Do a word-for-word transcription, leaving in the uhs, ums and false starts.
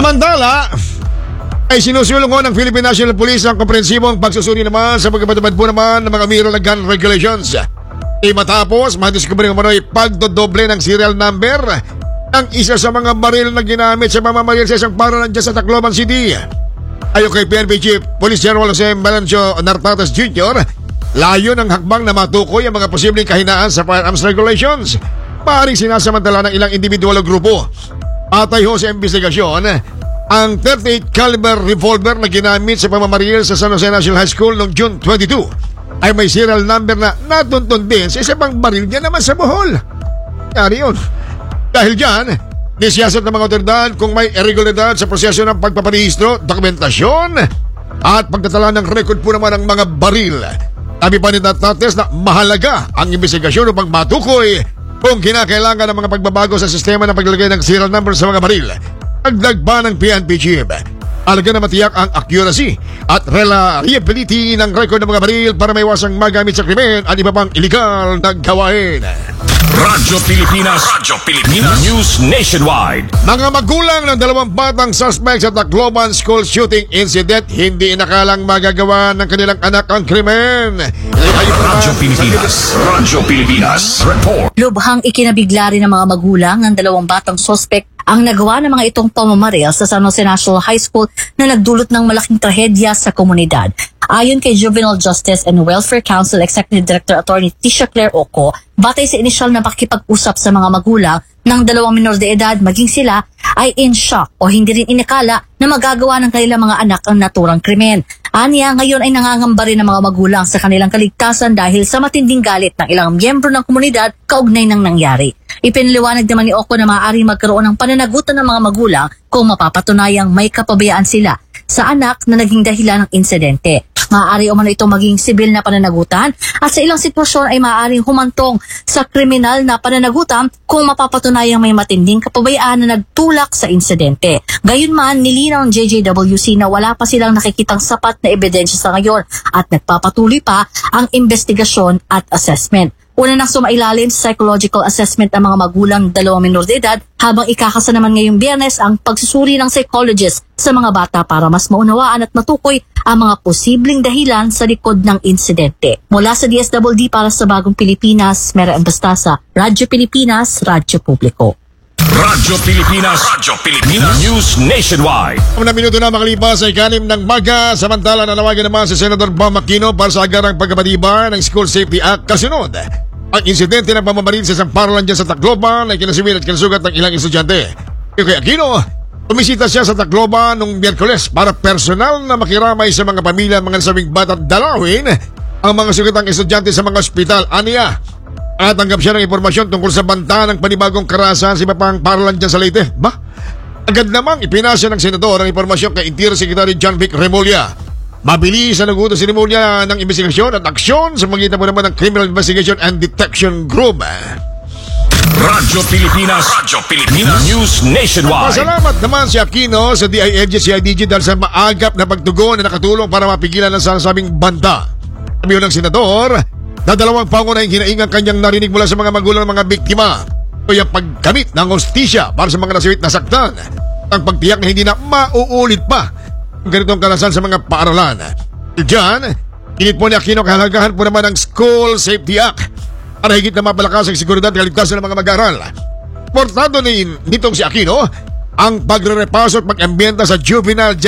Samantala, ay sinusulong ko ng Philippine National Police ang komprehensibong pagsusuri naman sa pagkapatupad po naman ng mga miro na gun regulations. E matapos, madiskubre naman ay pagdodoble ng serial number ng isa sa mga baril na ginamit sa pamamaril sa isang paralan dyan sa Tacloban City. Ayon kay P N P Chief Police General Jose Melancio Nartates Junior, layo ng hakbang na matukoy ang mga posibleng kahinaan sa firearms regulations. Maaaring sinasamantala ng ilang individual o grupo. Atay ho sa investigasyon, ang thirty-eight caliber revolver na ginamit sa pamamaril sa San Jose National High School noong June twenty-two ay may serial number na natuntun din sa isang baril niya naman sa Bohol. Yari yun. Dahil dyan, nisiyasat ng mga otoridad kung may irregularidad sa proseso ng pagpaparehistro, dokumentasyon at pagtatala ng record po naman ng mga baril. Sabi pa ni Nartates na mahalaga ang investigasyon upang matukoy kung kinakailangan ng mga pagbabago sa sistema ng paglalagay ng serial number sa mga baril. Dagdag pa ng P N P Chief, alaga na matiyak ang accuracy at reliability ng record ng mga baril para may iwasang magamit sa krimen at iba pang illegal na gawain. Radyo Pilipinas, Radyo Pilipinas News Nationwide. Mga magulang ng dalawang batang suspect sa Tacloban School shooting incident hindi inakalang magagawa ng kanilang anak ang krimen. Radyo Pilipinas, Radyo Pilipinas Report. Lubhang ikinabigla rin ng mga magulang ng dalawang batang suspect ang nagawa ng mga itong pamamaril sa San Jose National High School na nagdulot ng malaking trahedya sa komunidad. Ayon kay Juvenile Justice and Welfare Council Executive Director Attorney Tisha Claire Oco, batay sa inisyal na pakikipag-usap sa mga magulang ng dalawang minor de edad, maging sila ay in shock o hindi rin inakala na magagawa ng kanilang mga anak ang naturang krimen. Aniya, ngayon ay nangangamba rin ng mga magulang sa kanilang kaligtasan dahil sa matinding galit ng ilang miyembro ng komunidad kaugnay ng nangyari. Ipinaliwanag naman ni Oco na maaaring magkaroon ng pananagutan ng mga magulang kung mapapatunayang may kapabayaan sila sa anak na naging dahilan ng insidente. Maaari umano itong maging sibil na pananagutan at sa ilang sitwasyon ay maaaring humantong sa kriminal na pananagutan kung mapapatunayang may matinding kapabayaan na nagtulak sa insidente. Gayunman, nilinaw ng J J W C na wala pa silang nakikitang sapat na ebidensya sa ngayon at nagpapatuloy pa ang investigasyon at assessment. Una nang sumailalim sa psychological assessment ang mga magulang ng dalawang minor de edad habang ikakasa naman ngayong Biyernes ang pagsusuri ng psychologist sa mga bata para mas maunawaan at matukoy ang mga posibleng dahilan sa likod ng insidente. Mula sa D S W D para sa Bagong Pilipinas, Mera Embastasa, Radyo Pilipinas, Radyo Publiko. Radyo Pilipinas, Radyo Pilipinas News Nationwide. Una minuto na makalipas sa ikanim ng maga, samantala nanawagan naman si Senator Bam Aquino para sa agarang pagkapatiba ng School Safety Act kasunod. Ang insidente ng pamamaril sa isang paralan dyan sa Tacloban ay kinasimin at kinasugat ng ilang estudyante. Kaya Aquino, bumisita siya sa Tacloban noong Miyerkules para personal na makiramay sa mga pamilya mga nasabing bata at dalawin ang mga sugatang estudyante sa mga ospital. Aniya, at tanggap siya ng impormasyon tungkol sa banta ng panibagong karahasan sa iba pang paralan dyan sa Leyte. Ba? Agad namang ipinasya ng senador ang impormasyon kay Interior Secretary John Vic Remulla. Mabilis na nagutos si Remulla ng investigasyon at aksyon sa magitan po naman ng Criminal Investigation and Detection Group. Radyo Pilipinas, Radyo Pilipinas News Nationwide. Pasalamat naman si Aquino sa D I L G C I D G dahil sa maagap na pagtugon na nakatulong para mapigilan ang sinasabing banta. Sabi ng senador, na dalawang pangunahing hinaingang kanyang narinig mula sa mga magulang ng mga biktima. Kaya pagkamit ng hostisya para sa mga nasawit na saktan. Ang pagtiyak na hindi na mauulit pa ang ganitong karahasan sa mga paaralan. Diyan, init po ni Aquino kahalagahan po naman ng School Safety Act para higit na mapalakas ang seguridad at kaligtasan ng mga mag-aaral. Portado din nitong si Aquino ang pagre-repaso at pag-ambienta sa juvenile